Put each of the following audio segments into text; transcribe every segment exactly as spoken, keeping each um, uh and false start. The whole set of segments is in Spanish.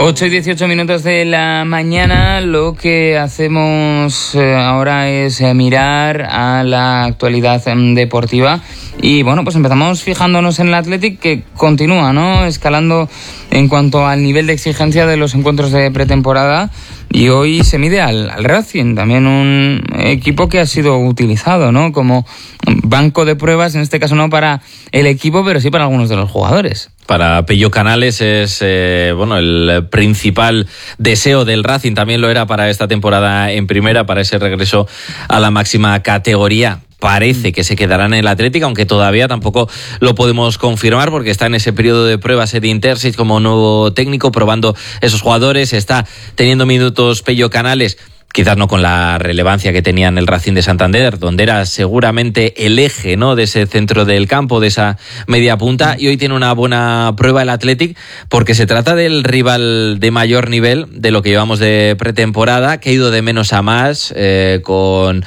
ocho y dieciocho minutos de la mañana. Lo que hacemos eh, ahora es eh, mirar a la actualidad eh, deportiva. Y bueno, pues empezamos fijándonos en el Athletic, que continúa, ¿no?, escalando en cuanto al nivel de exigencia de los encuentros de pretemporada. Y hoy se mide al, al Racing, también un equipo que ha sido utilizado, ¿no?, como banco de pruebas, en este caso no para el equipo, pero sí para algunos de los jugadores. Para Pello Canales es eh, bueno el principal deseo del Racing, también lo era para esta temporada en primera, para ese regreso a la máxima categoría. Parece que se quedará en el Atlético, aunque todavía tampoco lo podemos confirmar porque está en ese periodo de pruebas Edin Terzic como nuevo técnico, probando esos jugadores. Está teniendo minutos Pello Canales, quizás no con la relevancia que tenía en el Racing de Santander, donde era seguramente el eje, ¿no?, de ese centro del campo, de esa media punta, y hoy tiene una buena prueba el Athletic, porque se trata del rival de mayor nivel de lo que llevamos de pretemporada, que ha ido de menos a más, eh, con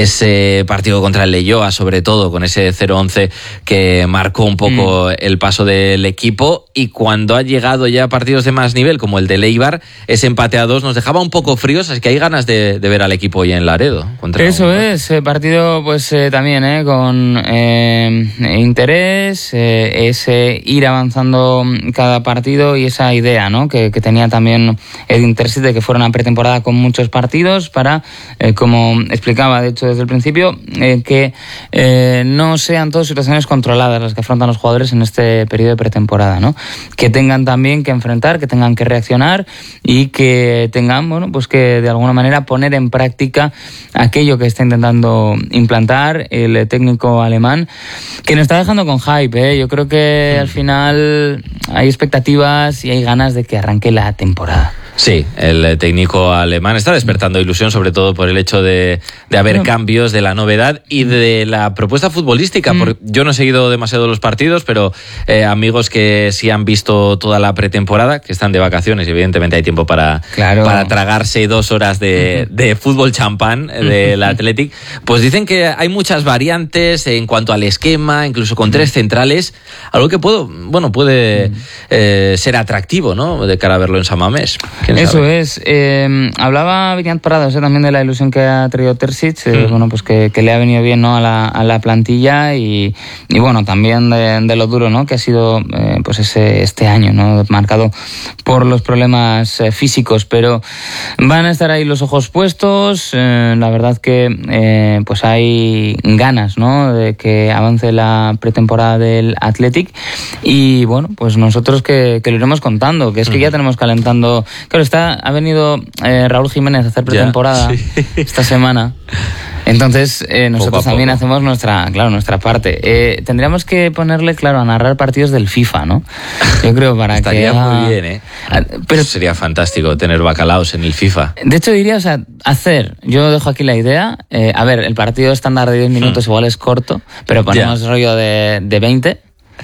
ese partido contra el Leyoa, sobre todo, con ese cero once que marcó un poco mm. el paso del equipo, y cuando ha llegado ya a partidos de más nivel, como el de Eibar, ese empate a dos nos dejaba un poco fríos, así que hay ganas de De, de ver al equipo hoy en Laredo. Eso un... es, eh, partido pues eh, también eh, con eh, interés, eh, ese ir avanzando cada partido y esa idea, ¿no?, que, que tenía también Edin Terzic, de que fuera una pretemporada con muchos partidos para, eh, como explicaba de hecho desde el principio, eh, que eh, no sean todas situaciones controladas las que afrontan los jugadores en este periodo de pretemporada, ¿no?, que tengan también que enfrentar, que tengan que reaccionar y que tengan, bueno, pues que de alguna manera poner en práctica aquello que está intentando implantar el técnico alemán, que nos está dejando con hype, ¿eh? Yo creo que al final hay expectativas y hay ganas de que arranque la temporada. Sí, el técnico alemán está despertando ilusión, sobre todo por el hecho de, de haber no. cambios, de la novedad y de la propuesta futbolística. Mm. Porque yo no he seguido demasiado los partidos, pero eh, amigos que sí han visto toda la pretemporada, que están de vacaciones, y evidentemente hay tiempo para, claro. para tragarse dos horas de, mm. de fútbol champán del Athletic, pues dicen que hay muchas variantes en cuanto al esquema, incluso con mm. tres centrales, algo que puedo, bueno, puede mm. eh, ser atractivo, ¿no?, de cara a verlo en San Mamés. Eso sabe? es. Eh, hablaba Viñat Prados eh, también de la ilusión que ha traído Terzic, eh, mm. bueno, pues que, que le ha venido bien, ¿no?, a la, a la plantilla y, y bueno, también de, de lo duro, ¿no?, que ha sido eh, pues ese este año, ¿no?, marcado por los problemas eh, físicos, pero van a estar ahí los ojos puestos. Eh, la verdad que eh, pues hay ganas, ¿no?, de que avance la pretemporada del Athletic y bueno, pues nosotros que, que lo iremos contando, que es que mm. ya tenemos calentando. Claro, está, ha venido eh, Raúl Jiménez a hacer pretemporada ya, sí. esta semana. Entonces, eh, nosotros también hacemos nuestra, claro, nuestra parte. Eh, tendríamos que ponerle, claro, a narrar partidos del FIFA, ¿no? Yo creo para Estaría que... Estaría muy bien, ¿eh? Pero sería fantástico tener bacalaos en el FIFA. De hecho, diría, o sea, hacer... Yo dejo aquí la idea. Eh, a ver, el partido estándar de diez minutos hmm. igual es corto, pero ponemos yeah. rollo de, de veinte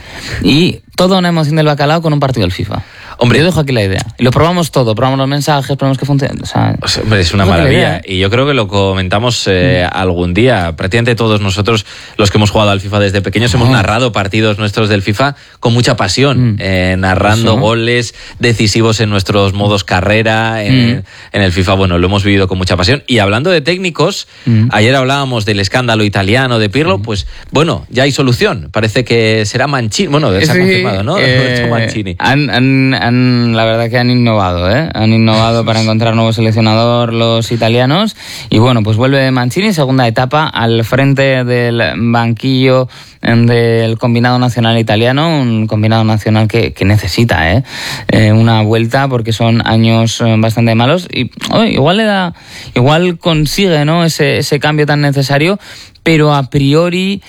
y toda una emoción del bacalao con un partido del FIFA. Hombre, yo dejo aquí la idea. Y lo probamos todo, probamos los mensajes, probamos que funcione. O sea, o sea, hombre, es una maravilla. Y yo creo que lo comentamos eh, mm. algún día. Prácticamente todos nosotros, los que hemos jugado al FIFA desde pequeños, oh. hemos narrado partidos nuestros del FIFA con mucha pasión. Mm. Eh, narrando ¿Eso? goles decisivos en nuestros modos carrera. En, mm. en el FIFA, bueno, lo hemos vivido con mucha pasión. Y hablando de técnicos, mm. ayer hablábamos del escándalo italiano de Pirlo. Mm. Pues bueno, ya hay solución. Parece que será Mancini. Bueno, se ha sí, confirmado, ¿no? Eh, Mancini. Han, han, Han, la verdad que han innovado, ¿eh? Han innovado para encontrar nuevo seleccionador los italianos y bueno, pues vuelve Mancini, segunda etapa al frente del banquillo del combinado nacional italiano, un combinado nacional que, que necesita ¿eh? Eh, una vuelta porque son años bastante malos y oh, igual le da, igual consigue, ¿no?, ese, ese cambio tan necesario. Pero a priori,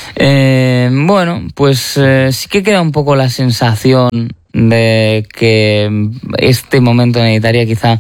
eh, bueno, pues eh, sí que queda un poco la sensación de que este momento necesitaría quizá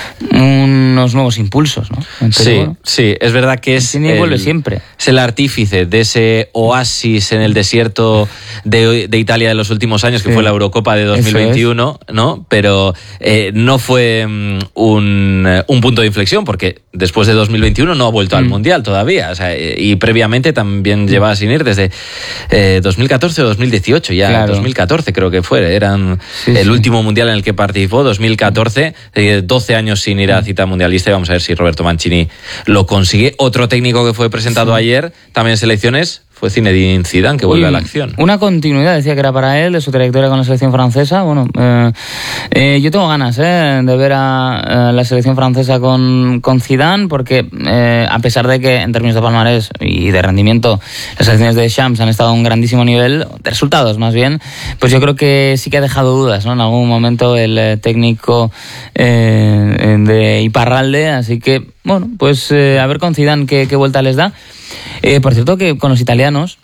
unos nuevos impulsos, ¿no? Entonces, sí, bueno, sí, es verdad que es el, vuelve siempre. es el artífice de ese oasis en el desierto de, de Italia de los últimos años, que sí. fue la Eurocopa de dos mil veintiuno, es. ¿no? Pero eh, no fue um, un, un punto de inflexión, porque después de dos mil veintiuno no ha vuelto mm. al Mundial todavía, o sea, y previamente también mm. llevaba sin ir desde eh, dos mil catorce o dos mil dieciocho, ya claro. dos mil catorce creo que fue, eran selección, sí, el sí. último mundial en el que participó, dos mil catorce, doce años sin ir a cita mundialista, y vamos a ver si Roberto Mancini lo consigue. Otro técnico que fue presentado sí. ayer, también en selecciones, fue Zinedine Zidane, que vuelve Uy, a la acción. Una continuidad, decía que era para él, de su trayectoria con la selección francesa. Bueno, eh, eh, yo tengo ganas eh, de ver a, a la selección francesa con, con Zidane, porque eh, a pesar de que en términos de palmarés y de rendimiento las selecciones de Deschamps han estado a un grandísimo nivel, de resultados más bien, pues yo creo que sí que ha dejado dudas, ¿no? En algún momento el eh, técnico eh, de Iparralde, así que, bueno, pues eh, a ver con Zidane qué, qué vuelta les da. Eh, por cierto, que con los italianos,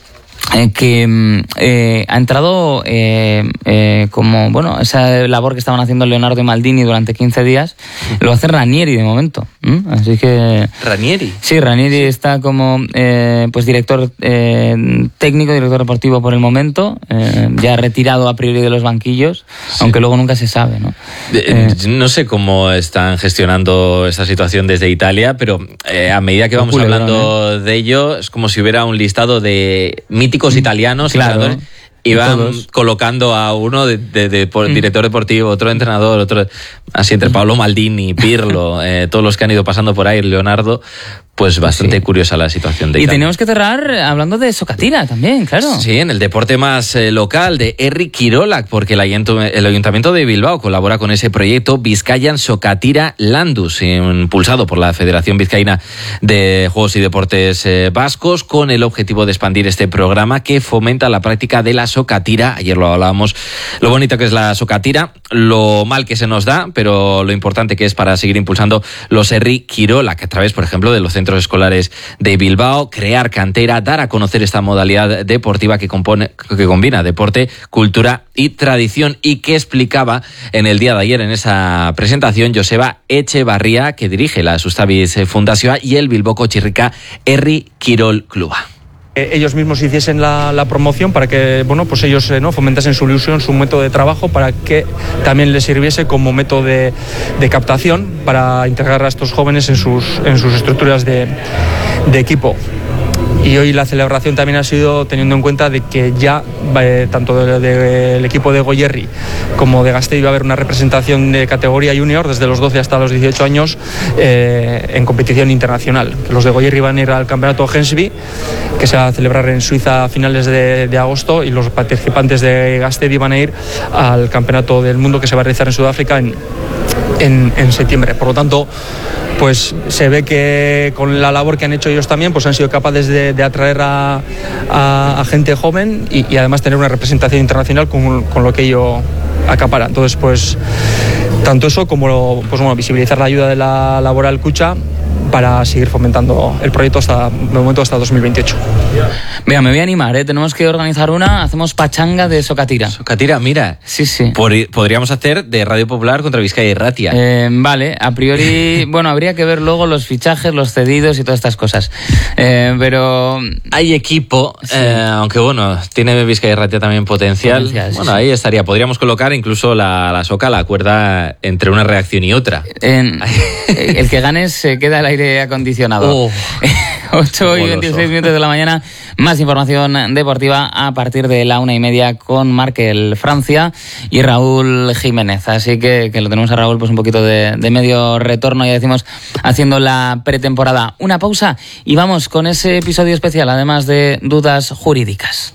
eh, que eh, ha entrado eh, eh, como, bueno, esa labor que estaban haciendo Leonardo y Maldini durante quince días, lo hace Ranieri de momento. ¿Mm? Así que... ¿Ranieri? Sí, Ranieri sí. está como eh, pues director eh, técnico, director deportivo por el momento, eh, ya retirado a priori de los banquillos, sí. aunque luego nunca se sabe, ¿no? Eh, no sé cómo están gestionando esta situación desde Italia, pero eh, a medida que vamos culebrón, hablando ¿eh? de ello, es como si hubiera un listado de míticos italianos, claro. y van colocando a uno de, de, de, de director deportivo, otro entrenador, otro así entre Paolo Maldini, Pirlo, eh, todos los que han ido pasando por ahí, Leonardo. Pues bastante sí. curiosa la situación de Y Italia. tenemos que cerrar hablando de Socatira también, claro. Sí, en el deporte más eh, local de Herri Kirolak, porque el, ayento, el Ayuntamiento de Bilbao colabora con ese proyecto Bizkaian Sokatira Landuz, impulsado por la Federación Vizcaína de Juegos y Deportes eh, Vascos, con el objetivo de expandir este programa que fomenta la práctica de la sokatira. Ayer lo hablábamos, lo bonito que es la sokatira, lo mal que se nos da, pero lo importante que es para seguir impulsando los Herri Kirolak, a través, por ejemplo, de los centros escolares de Bilbao, crear cantera, dar a conocer esta modalidad deportiva que compone, que combina deporte, cultura y tradición, y que explicaba en el día de ayer en esa presentación Joseba Etxebarria, que dirige la Sustaviz Fundazioa y el Bilboko Txirrika Herri Kirol Kluba. Ellos mismos hiciesen la, la promoción para que, bueno, pues ellos eh, ¿no? fomentasen su ilusión, su método de trabajo, para que también les sirviese como método de, de captación para integrar a estos jóvenes en sus, en sus estructuras de, de equipo. Y hoy la celebración también ha sido teniendo en cuenta de que ya eh, tanto del de, de, equipo de Goierri como de Gasteiz va a haber una representación de categoría junior desde los doce hasta los dieciocho años eh, en competición internacional. Los de Goierri van a ir al campeonato Hensby, que se va a celebrar en Suiza a finales de, de agosto, y los participantes de Gasteiz van a ir al campeonato del mundo que se va a realizar en Sudáfrica en, en, en septiembre. Por lo tanto, pues se ve que con la labor que han hecho ellos también, pues han sido capaces de, de atraer a, a, a gente joven y, y además tener una representación internacional con, con lo que ello acapara. Entonces, pues tanto eso como pues, bueno, visibilizar la ayuda de la laboral Cucha para seguir fomentando el proyecto hasta de momento hasta dos mil veintiocho. Venga, me voy a animar, ¿eh? Tenemos que organizar una, hacemos pachanga de Sokatira. Sokatira, mira. Sí, sí. Por, podríamos hacer de Radio Popular contra Vizcaya y Ratia. Eh, vale, a priori, bueno, habría que ver luego los fichajes, los cedidos y todas estas cosas. Eh, pero... Hay equipo, sí. eh, aunque bueno, tiene Vizcaya y Ratia también potencial. potencial bueno, sí, ahí sí. estaría. Podríamos colocar incluso la, la soca, la cuerda entre una reacción y otra. En, el que gane se queda al aire acondicionado. Oh. ocho y veintiséis minutos de la mañana. Más información deportiva a partir de la una y media con Markel Francia y Raúl Jiménez. Así que, que lo tenemos a Raúl pues un poquito de, de medio retorno, ya decimos, haciendo la pretemporada. Una pausa y vamos con ese episodio especial, además de dudas jurídicas.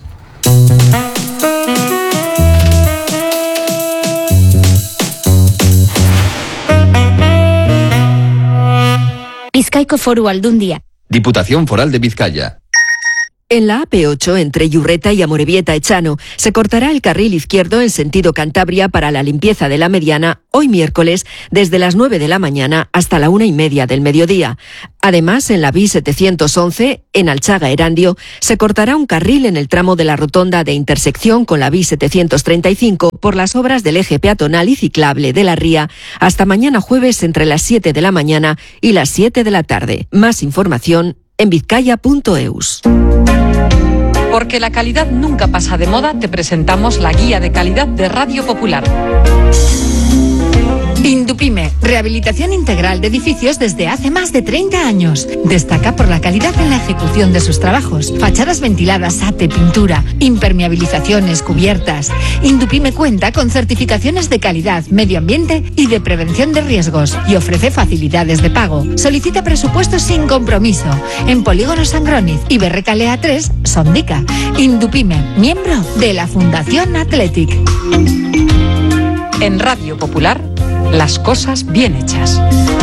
Bizkaiko Foru Aldundia. Diputación Foral de Vizcaya. En la A P ocho, entre Iurreta y Amorebieta-Echano, se cortará el carril izquierdo en sentido Cantabria para la limpieza de la mediana hoy miércoles desde las nueve de la mañana hasta la una y media del mediodía. Además, en la B I setecientos once, en Alchaga-Erandio, se cortará un carril en el tramo de la rotonda de intersección con la B I setecientos treinta y cinco por las obras del eje peatonal y ciclable de la Ría hasta mañana jueves entre las siete de la mañana y las siete de la tarde. Más información en vizcaya punto eus. Porque la calidad nunca pasa de moda, te presentamos la guía de calidad de Radio Popular. Indupime, rehabilitación integral de edificios desde hace más de treinta años. Destaca por la calidad en la ejecución de sus trabajos. Fachadas ventiladas, ate, pintura, impermeabilizaciones, cubiertas. Indupime cuenta con certificaciones de calidad, medio ambiente y de prevención de riesgos y ofrece facilidades de pago. Solicita presupuestos sin compromiso en Polígono Sangroniz y Berrecalea tres, Sondica. Indupime, miembro de la Fundación Athletic. En Radio Popular, las cosas bien hechas.